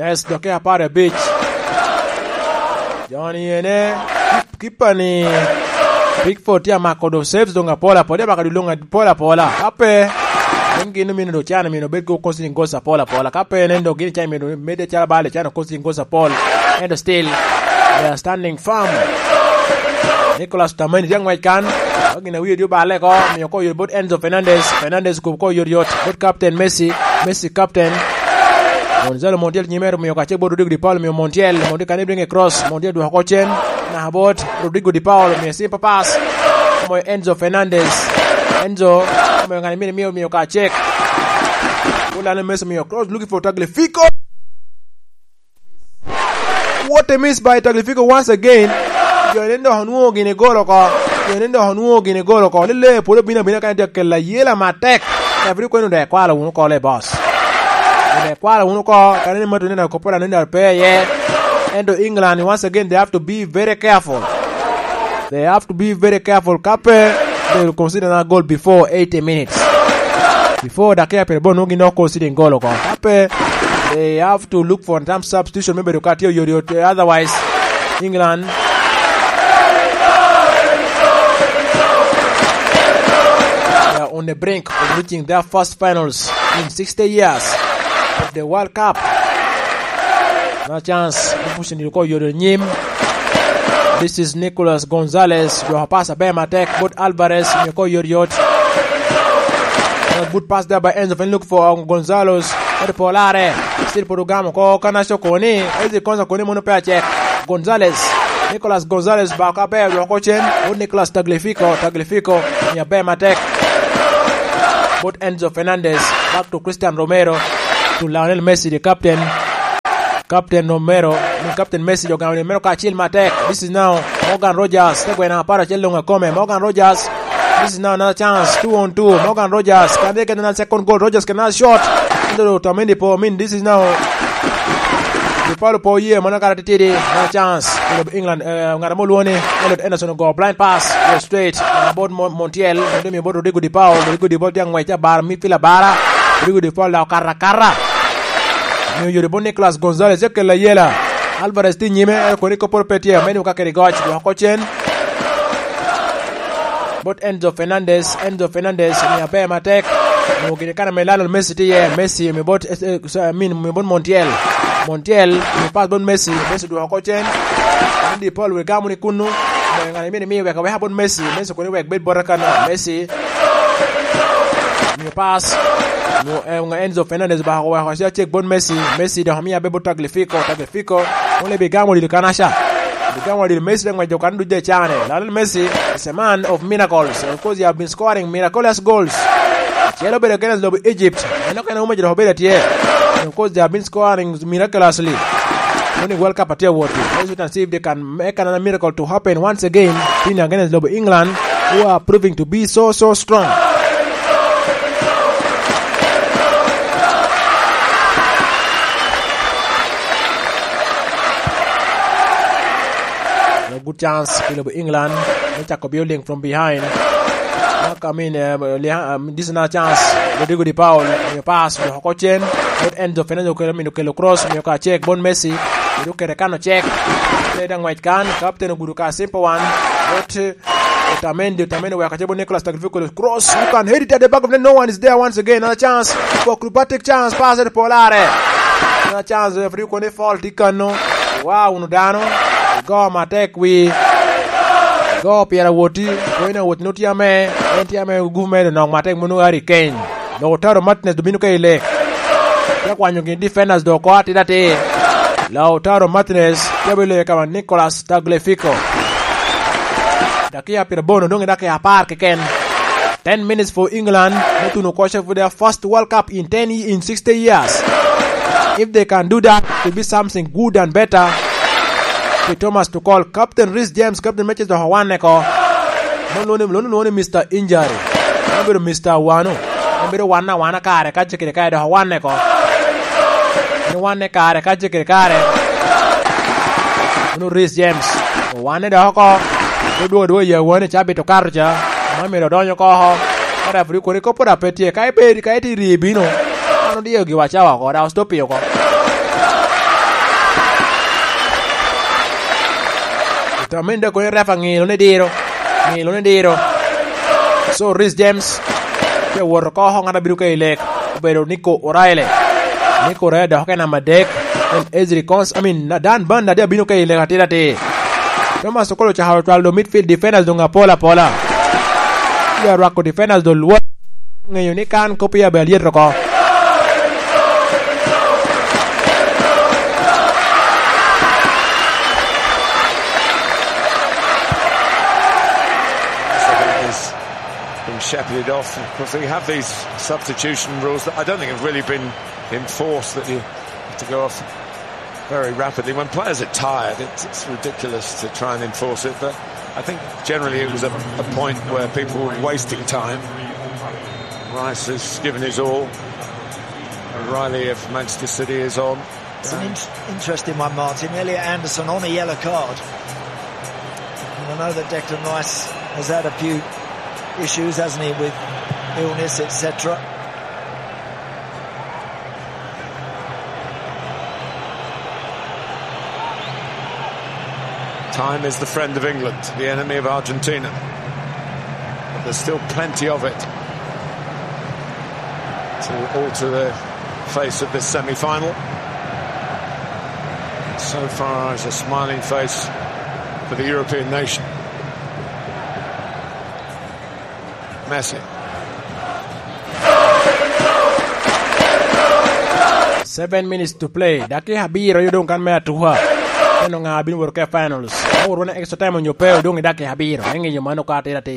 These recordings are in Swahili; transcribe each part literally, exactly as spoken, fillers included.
Yes, doke apare beach. Johnny ene kipa ni Pickford ya makodo saves donga pola pola bakadulunga pola pola. Kape Ngi no mino do chana mino bet go kosi ngosa pola pola. Kape nendo gini chana mino mede chala bale chana kosi ngosa pola. And still they are standing firm. Nicolas Otamendi yang white can. Wagina wiyo dio bale ko miyoko yor both Enzo Fernandez. Fernandez ko yor yot. Both captain Messi. Messi captain. Gonzalo Montiel nyimero miyoka chek both Rodrigo Di Paul miyo Montiel. Montiel can bring a cross. Montiel do hakochen. Na habot Rodrigo Di Paul miyo simple pass. Moyo Enzo Fernandez. Enzo miyo ngani mimi miyo miyoka chek. Ula na Messi miyo cross looking for Tagliafico. What a miss by Tagliafico once again. Yonendo hanuo gine golo ko. Yonendo hanuo gine golo ko. Lele polo bina bina kan tek la yela matek. Every ko no de kwala uno ko le boss. De kwala uno ko kanene matu nenda ko pora nenda pe ye. Endo England once again they have to be very careful. They have to be very careful. Kape they will consider that goal before eighty minutes. Before the Kape bon no gino consider goal ko. Kape they have to look for some substitution maybe to cut your your otherwise England on the brink of reaching their first finals in sixty years of the World Cup. No chance. Pushing the call your name. This is Nicolas Gonzalez. You have passed a better attack. But Alvarez, you call your yacht. Good pass there by Enzo. And look for Gonzalez. Ode Polare. Still Portugamo. Ko Kanasho Kone. Eze Konza Kone Monopea check. Gonzalez. Nicolas Gonzalez back up there. You're coaching. Good Nicolas Tagliafico. Tagliafico. You better attack. Both Enzo Fernandez back to Christian Romero to Lionel Messi, the captain. Captain Romero, Captain Messi, the Romero ka chill matek. This is now Morgan Rogers. Take when para chelonga come. Morgan Rogers. This is now another chance. Two on two. Morgan Rogers. Can they get another second goal? Rogers cannot shot. Into Otamendi po. I mean, this is now the Paulo po year. Monaka titiri. No chance. England. Ngaramoluone. Elliot Anderson go blind pass. Go straight. About Montiel. Ndemi about Rodrigo Di Paul. Rodrigo Di Paul yang waita bar midfielder bara. Rodrigo Di Paul la kara kara. New York Nicolas Gonzalez yake la yela. Alvarez ti nyime ko ni ko por petia meni ka keri goch do ko chen. But Enzo Fernandez, Enzo Fernandez ni abe matek. No gine kana melalo Messi ti ye. Messi me bot I mean me bon Montiel. Montiel me pass bon Messi. Messi do ko chen. Ndi Paul we gamu ni kunu. Ngani meni mi we ka we bon Messi. Messi ko ni we bet borakana. Messi me pass no Enzo Fernandez ba ko wa check bon Messi. Messi de hamia bebo Tagliafico. Tagliafico only be gamu li kanasha. The game where Messi and Jokan do the channel. Lionel Messi is a man of miracles. Of course, he has been scoring miraculous goals. Chelo be against the Egypt. And no can umage the hobby here. Of course, they have been scoring miraculously. Only World Cup at what? Let's wait and see if they can make another miracle to happen once again. Playing against the England, who are proving to be so so strong. Good chance, England. They building from behind. I mean, uh, this is another chance. Rodrigo Di Paul, you pass, you have coaching. But end of Fernando Kello cross, you can check. Bon Messi, you look at the can check. Play down white can, captain Guruka, simple one. But Otamendi, Otamendi, we are catching Nicolas Tagliafico cross. You can hit it at the back of the no one is there once again. Another chance for acrobatic chance. Pass it Polare. Another chance for you can fall. Ticano. Wow, Unudano. Go matek we go Pierre Woti koina wot no tiame entiame gume no matek munu Harry Kane no Lautaro Martinez do binuka ile ya kwanyo ngi defenders do ko ati date Lautaro Martinez yabele kama Nicolas Tagliafico dakia Pierre Bono donge dakia park Ken ten minutes for England to no question for their first World Cup in ten in sixty years. If they can do that, it will be something good and better. Thomas to call Captain Rhys James, Captain matches the Hawane ko. No no no no Mister Injury. No Mister Wano. No wana wana kare kaje kire kare Hawane ko. No wane kare kaje kire kare. No Rhys James. Wane de ko. Do do ye wane chabe to karja. Mami do donyo ko ho. Ara fri ko ko pora petie kai pe kai ti ribino. Ano dio gi wachawa ko da stop yo ko. Taminde ko refa ngilo ne diro. Ngilo ne diro. So Reece James ke wor ko ho ngada biru kay lek. Pero Nico O'Reilly. Nico O'Reilly da hokena madek and Ezri Cons. I mean Dan Banda dia binu kay lek atira te. Thomas Sokolo cha hawo twaldo midfield defenders do ngapola pola. Ya rako defenders do luwa ngayon ni kan kopia belier ko. Shepherded off because they have these substitution rules that I don't think have really been enforced, that you have to go off very rapidly when players are tired. It's, it's ridiculous to try and enforce it, but I think generally it was a, a point where people were wasting time. Rice has given his all. O'Reilly of Manchester City is on. It's an in- interesting one, Martin. Elliot Anderson on a yellow card. And I know that Declan Rice has had a few issues, hasn't he, with illness, et cetera. Time is the friend of England, the enemy of Argentina. But there's still plenty of it to alter the face of this semi-final. So far, it's a smiling face for the European nation. Messi. Seven minutes to play. Daki habiro you don't can me atuha. Eno nga bin work finals. Or one extra time on your pay don't daki habiro. Engi yo mano ka tira te.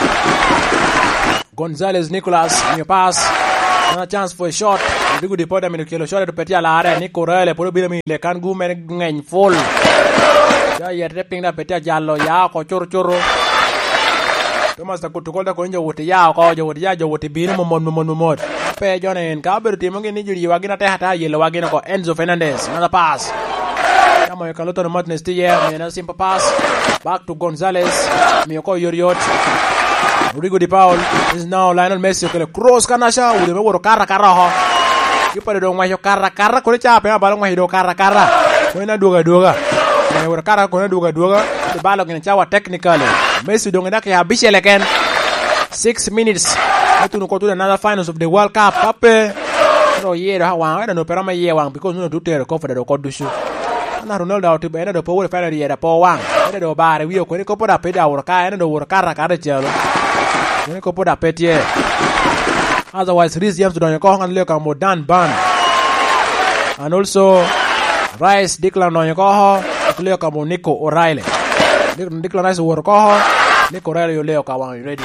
Gonzalez Nicolas in your pass. No chance for a shot. Bigu di poda minu kilo shot to petia la area. Nico O'Reilly polo bila mi le kan gu men ngeng full. Ja ya repping da petia jallo ya ko choro choro. Thomas takutukolda ko njo wote ya ko jo wote ya jo wote binu momon momon momon pe jonen ka beru timo ngi ni juri wagina te hata yelo wagina ko Enzo Fernandez another pass kama yo kaloto no Martinez tie me na simple pass back to Gonzalez me ko yoriot Rodrigo de Paul is now Lionel Messi ko le cross kanasha ule me woro kara kara ho kipa do ngwa yo kara kara ko le cha pe balo ngwa hido kara kara ko na doga doga me woro kara ko na doga doga de balo ngene chawa technically Messi dong ndake ya bishele ken six minutes etu no kotu another finals of the World Cup pape ro yero ha wan no pero ma ye wan because no do tere ko fere ko dushu na Ronaldo out be na do power final yera po wan ene do bare wi ko ni ko poda peda wor ka ene do wor kara kara chelo ni ko poda petie otherwise Reece James don ko han le ka mo Dan Ban and also Rice Declan no ko ho le ka mo Nico O'Reilly Declan Rice wor ko ho Nico O'Reilly yo leo ka wan ready.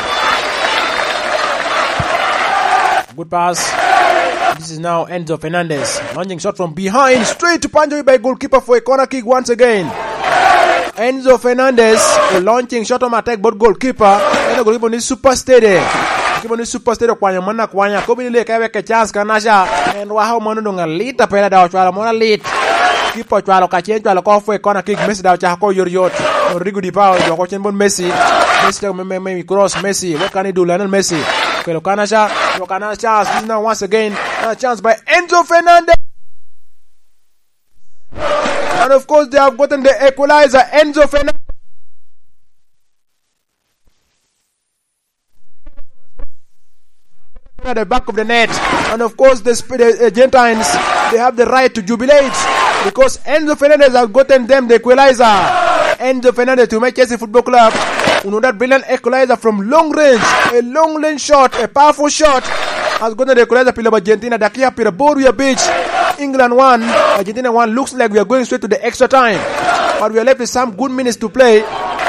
Good pass. This is now Enzo Fernandez launching shot from behind straight to Panjoy by goalkeeper for a corner kick once again. Enzo Fernandez launching shot on attack but goalkeeper and the goalkeeper ni super steady. Goalkeeper ni super steady kwanya mana kwanya ko bi le ka we ke chance kanasha and wa ha manu nga lita pela da chwala mona lit. Keeper chwala ka chen chwala ko for a corner kick Messi da cha ko yoriot. Rodrigo de Paul jo ko chen bon Messi. Messi me me cross Messi. What can he do? Lionel Messi. Okay, Kanasha, Kanasha chance. This is now once again a chance by Enzo Fernandez. And of course they have gotten the equalizer. Enzo Fernandez. At the back of the net. And of course the, the Argentines, they have the right to jubilate because Enzo Fernandez has gotten them the equalizer. Enzo Fernandez to Manchester Football Club. You know that brilliant equalizer from long range, a long range shot, a powerful shot. Has gotten the equalizer pila Argentina. Dakia pila Boruya Beach. England won. Argentina won. Looks like we are going straight to the extra time, but we are left with some good minutes to play.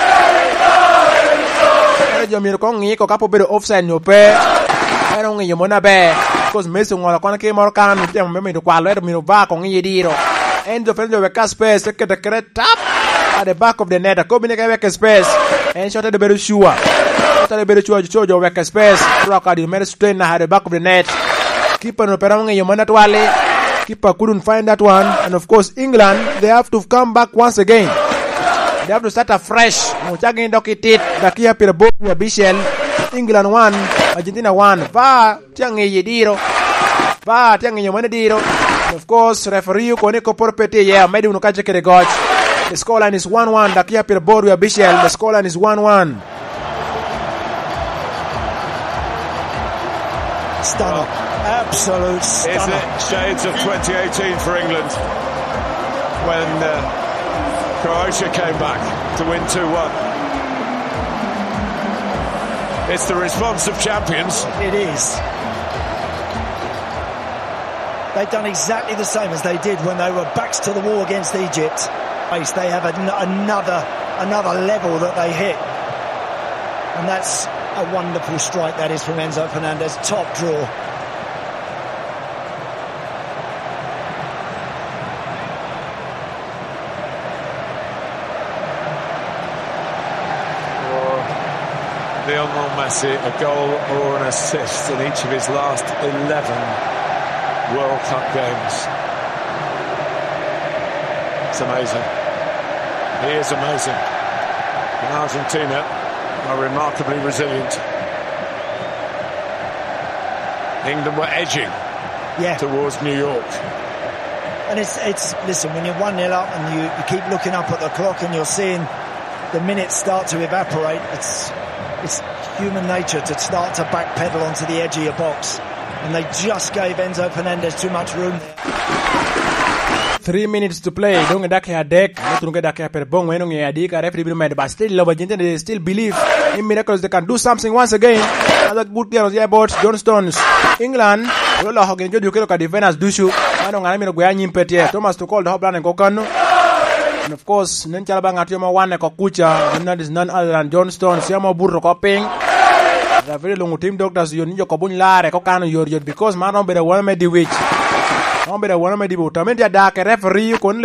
Offside no pe. I don't know mona be because Messi ngola kona ke mor kan mi tem me do kwalo e mi no va con yediro. Enzo Fernandez we cast space take the correct tap at the back of the net. Ko bi ne ka we space and shot the better shua. Shot the better shua jo we cast space. Rock at the middle strain at the back of the net. Keeper no pero ngi mona twale. Keeper couldn't find that one, and of course England they have to come back once again. They have to start afresh. Muchagi ndokitit dakia pira bo ya Bichel. England won, Argentina won. Va tiange yediro. Va tiange yomane diro. Of course referee ko ne ko porpete ya medi uno kache kere goch. The scoreline is one one. Dakia per Boru Abishel. The scoreline is one one. Stunner. Absolute stunner. Is it shades of twenty eighteen for England when uh, Croatia came back to win two one? It's the response of champions. It is. They've done exactly the same as they did when they were backs to the wall against Egypt. They have an- another another level that they hit. And that's a wonderful strike that is from Enzo Fernandez. Top draw. Lionel Messi, a goal or an assist in each of his last eleven World Cup games. It's amazing. He is amazing. And Argentina are remarkably resilient. England were edging yeah. towards New York. And it's, it's listen, when you're one nil up and you, you keep looking up at the clock and you're seeing the minutes start to evaporate, it's it's human nature to start to backpedal onto the edge of your box. And they just gave Enzo Fernandez too much room there. Three minutes to play. Don't get that deck. Don't get that per bong. When you adik, referee be mad, but still love Argentina. They still believe in miracles. They can do something once again. Another good player on the airport. John Stones. England. We all have enjoyed you. Look at defenders. Do you? I don't know. Go ahead and Thomas to call the hoplan and Kokano. And of course, Nenchalabang at Yoma one Kokucha. And that is none other than John Stones. Yama Burro Coping. A very long team doctors. You need your Kobun Lare Kokano. You're because man don't be the one made the witch. Don't be the one made the boot. I mean, the dark referee.